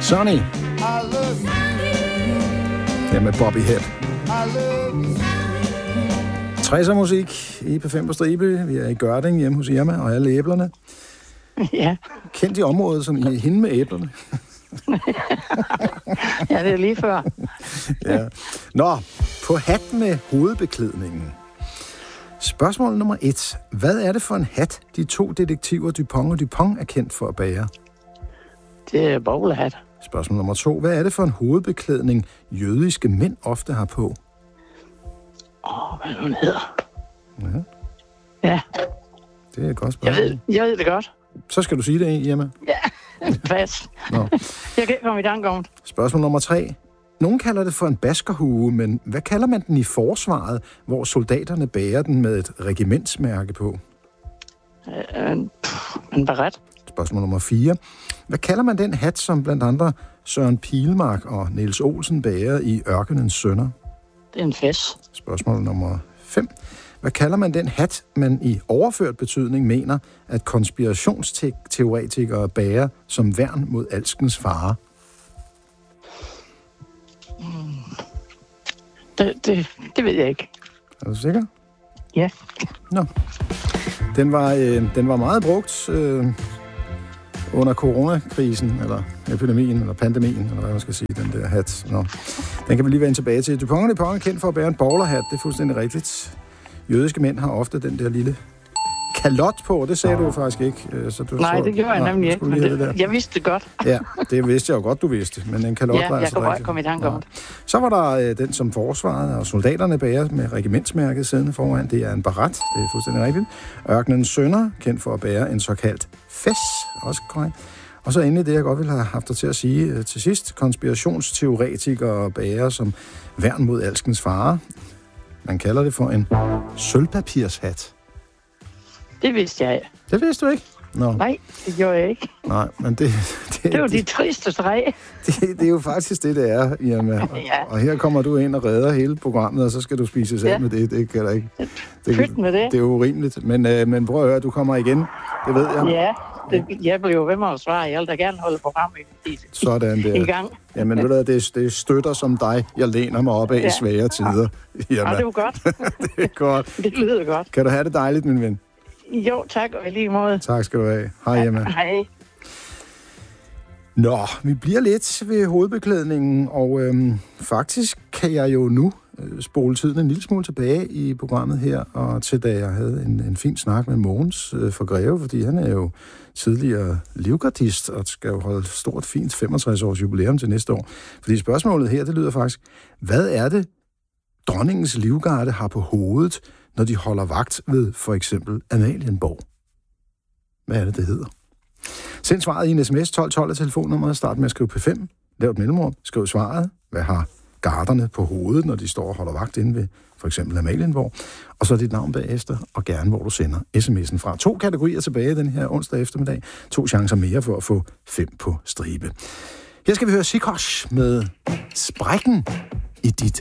Sonny. Ja, med Bobby Hebb. 60'er musik i P5 på stribe. Vi er i Gørding hjemme hos Irma og alle æblerne. Ja. Kendt i området som i hende med æblerne. Ja, det er lige før. Ja. Nå, på hat med hovedbeklædningen. Spørgsmål nummer 1. Hvad er det for en hat, de to detektiver Dupont og Dupont er kendt for at bære? Det er bowlerhat. Spørgsmål nummer 2. Hvad er det for en hovedbeklædning, jødiske mænd ofte har på? Hvad hun hedder? Ja. Ja. Det er et godt spørgsmål. Jeg ved det godt. Så skal du sige det, Irma. Ja, pas. Nå. Jeg kan ikke komme i tanke om det. Spørgsmål nummer 3. Nogen kalder det for en baskerhue, men hvad kalder man den i forsvaret, hvor soldaterne bærer den med et regimentsmærke på? En baret. Spørgsmål nummer 4. Hvad kalder man den hat, som blandt andre Søren Pilmark og Niels Olsen bærer i Ørkenens Sønner? Det er en fes. Spørgsmål nummer 5. Hvad kalder man den hat, man i overført betydning mener, at konspirationsteoretikere bærer som værn mod alskens fare? Det ved jeg ikke. Er du sikker? Ja. Nå. Den var meget brugt under coronakrisen, eller epidemien, eller pandemien, eller hvad man skal sige, den der hat. Nå. Den kan vi lige vende tilbage til. Dupont og Dupont er kendt for at bære en bowlerhat, det er fuldstændig rigtigt. Jødiske mænd har ofte den der lille kalot på, det sagde du jo faktisk ikke. Så du, nej, det gjorde jeg nemlig ikke, men jeg vidste det godt. Ja, det vidste jeg jo godt, du vidste, men en kalot var altså jeg kunne godt komme i tanke om det. Så var der den, som forsvaret og soldaterne bærer med regimentsmærket siddende foran. Det er en baret, det er fuldstændig rigtigt. Ørkenens Sønner, kendt for at bære en såkaldt fes, også korrekt. Og så endelig det, jeg godt ville have haft dig til at sige til sidst, konspirationsteoretikere bærer som værn mod alskens fare. Man kalder det for en sølvpapirshat. Det vidste jeg. Det vidste du ikke? Nå. Nej, det gjorde jeg ikke. Nej, men det er jo de triste tre. Det er jo faktisk det er, Irma. Ja. Og her kommer du ind og redder hele programmet, og så skal du spise selv med det. Det kan der ikke. Pyt med det. Det er jo urimeligt. Men prøv at høre, du kommer igen. Det ved jeg. Ja, jeg bliver jo ved med at svare. Jeg vil da gerne holde programmet sådan der. I gang. Jamen ved du, det er støtter som dig, jeg læner mig op af i svære tider. Irma. Ja, det er jo godt. Det er godt. Det lyder godt. Kan du have det dejligt, min ven? Jo, tak, og i lige måde. Tak skal du have. Hej, Irma. Hej. Nå, vi bliver lidt ved hovedbeklædningen, og faktisk kan jeg jo nu spole tiden en lille smule tilbage i programmet her, og til da jeg havde en fin snak med Mogens fra Greve, fordi han er jo tidligere livgardist og skal jo holde stort fint 65 års jubilæum til næste år. Fordi spørgsmålet her, det lyder faktisk, hvad er det, dronningens livgarde har på hovedet, når de holder vagt ved for eksempel Amalienborg? Hvad er det hedder? Send svaret i en sms 1212 af telefonnummeret. Start med at skrive P5. Lav et mellemrum. Skriv svaret. Hvad har garderne på hovedet, når de står og holder vagt inde ved for eksempel Amalienborg? Og så dit navn bagefter, og gerne hvor du sender sms'en fra. 2 kategorier tilbage den her onsdag eftermiddag. 2 chancer mere for at få 5 på stribe. Her skal vi høre Sikosh med Sprækken i dit